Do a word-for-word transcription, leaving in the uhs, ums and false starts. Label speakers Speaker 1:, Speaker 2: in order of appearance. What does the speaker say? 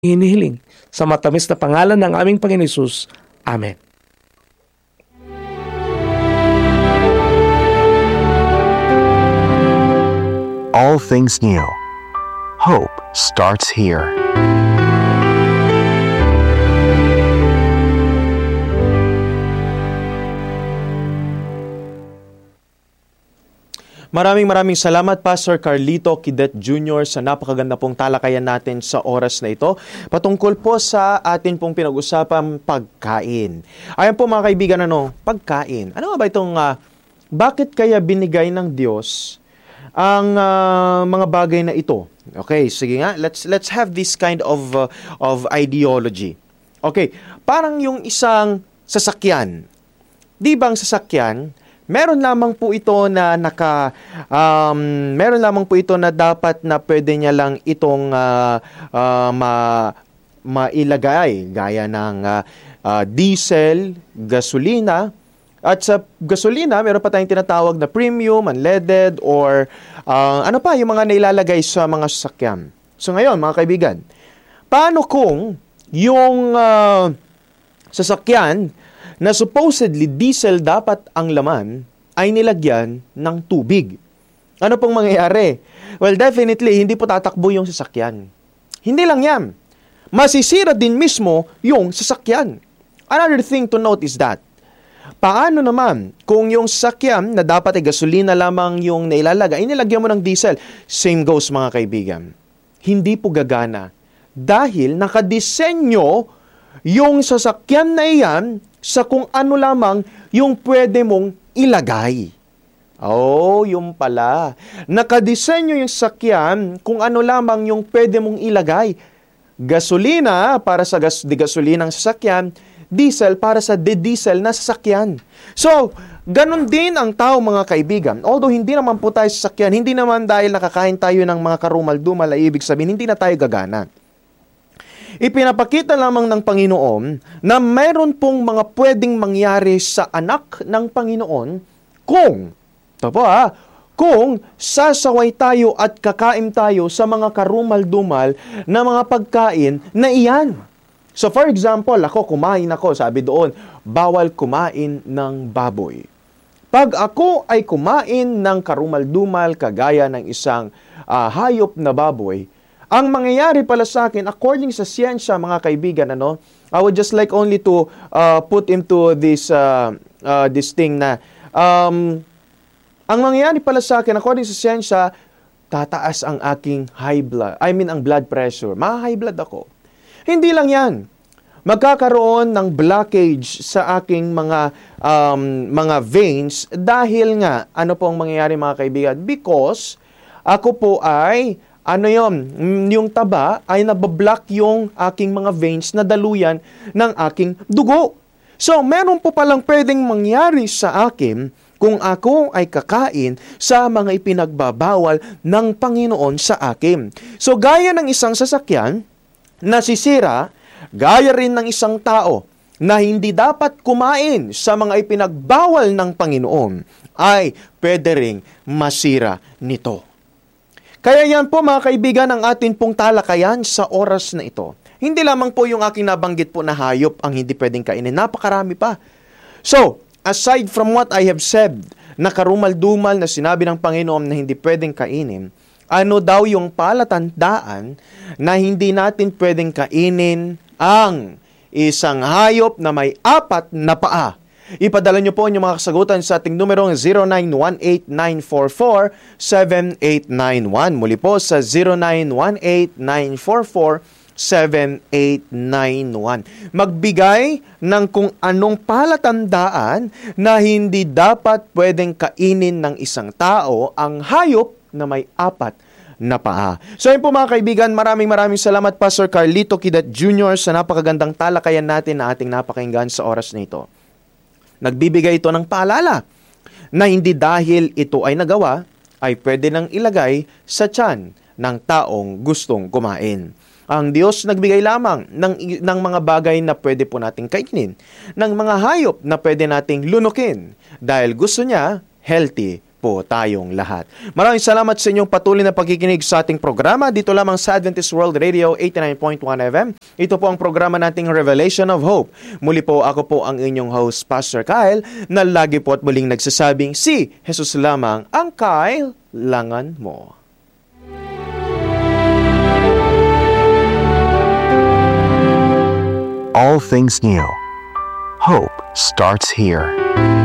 Speaker 1: hinihiling sa matamis na pangalan ng aming Panginoon Hesus. Amen.
Speaker 2: All things new. Hope starts here.
Speaker 3: Maraming maraming salamat, Pastor Carlito Quidet Junior sa napakaganda pong talakayan natin sa oras na ito. Patungkol po sa atin pong pinag-usapang pagkain. Ayan po mga kaibigan, ano, pagkain. Ano nga ba itong, uh, bakit kaya binigay ng Diyos ang uh, mga bagay na ito? Okay, sige nga, let's let's have this kind of uh, of ideology. Okay, parang yung isang sasakyan. Di ba ang sasakyan, meron lamang po ito na naka um, meron lamang po ito na dapat na pwede niya lang itong uh, uh, ma mailagay gaya ng uh, uh, diesel, gasolina. At sa gasolina, meron pa tayong tinatawag na premium, unleaded, or uh, ano pa, yung mga nailalagay sa mga sasakyan. So ngayon, mga kaibigan, paano kung yung uh, sasakyan na supposedly diesel dapat ang laman ay nilagyan ng tubig? Ano pong mangyayari? Well, definitely, hindi po tatakbo yung sasakyan. Hindi lang yan. Masisira din mismo yung sasakyan. Another thing to note is that, paano naman kung yung sasakyan na dapat ay gasolina lamang yung nailalagay, inilagyan mo ng diesel? Same goes, mga kaibigan. Hindi po gagana dahil nakadisenyo yung sasakyan na iyan sa kung ano lamang yung pwede mong ilagay. Oh, yung pala. Nakadisenyo yung sasakyan kung ano lamang yung pwede mong ilagay. Gasolina para sa gas di gasolina ng sasakyan, diesel para sa de-diesel na sasakyan. So, ganun din ang tao, mga kaibigan. Although hindi naman po tayo sasakyan, hindi naman dahil nakakain tayo ng mga karumal-dumal ay ibig sabihin, hindi na tayo gagana. Ipinapakita lamang ng Panginoon na mayroon pong mga pwedeng mangyari sa anak ng Panginoon kung, ito po ha, kung sasaway tayo at kakain tayo sa mga karumal-dumal na mga pagkain na iyan. So for example, ako kumain ako, sabi doon, bawal kumain ng baboy. Pag ako ay kumain ng karumal-dumal kagaya ng isang uh, hayop na baboy, ang mangyayari pala sa akin, according sa siyensya, mga kaibigan, ano, I would just like only to uh, put into this uh, uh, this thing na, um, ang mangyayari pala sa akin, according sa siyensya, tataas ang aking high blood, I mean ang blood pressure, ma-high blood ako. Hindi lang yan. Magkakaroon ng blockage sa aking mga um, mga veins dahil nga, ano po ang mangyayari, mga kaibigan? Because ako po ay, ano yon, yung taba ay nabablock yung aking mga veins na daluyan ng aking dugo. So, meron po palang pwedeng mangyari sa akin kung ako ay kakain sa mga ipinagbabawal ng Panginoon sa akin. So, gaya ng isang sasakyan, nasisira, gaya rin ng isang tao na hindi dapat kumain sa mga ipinagbawal ng Panginoon, ay pwede ring masira nito. Kaya yan po, mga kaibigan, ang atin pong talakayan sa oras na ito. Hindi lamang po yung aking nabanggit po na hayop ang hindi pwedeng kainin. Napakarami pa. So, aside from what I have said, na karumal-dumal na sinabi ng Panginoon na hindi pwedeng kainin, ano daw yung palatandaan na hindi natin pwedeng kainin ang isang hayop na may apat na paa? Ipadala nyo po yung mga kasagutan sa ating numero zero nine one eight nine four four seven eight nine one. Muli po sa zero nine one eight nine four four seven eight nine one. Magbigay ng kung anong palatandaan na hindi dapat pwedeng kainin ng isang tao ang hayop na may apat na paa. So yun po, mga kaibigan, maraming maraming salamat, Pastor Carlito Quidet Junior sa napakagandang talakayan natin na ating napakinggan sa oras na ito. Nagbibigay ito ng paalala na hindi dahil ito ay nagawa, ay pwede nang ilagay sa tiyan ng taong gustong kumain. Ang Diyos nagbigay lamang ng, ng mga bagay na pwede po nating kainin, ng mga hayop na pwede nating lunukin, dahil gusto niya healthy po tayong lahat. Maraming salamat sa inyong patuloy na pagkikinig sa ating programa dito lamang sa Adventist World Radio eighty-nine point one F M. Ito po ang programa nating Revelation of Hope. Muli po ako po ang inyong host, Pastor Kyle, na lagi po at muling nagsasabing si Jesus lamang ang kailangan mo.
Speaker 2: All things new. Hope starts here.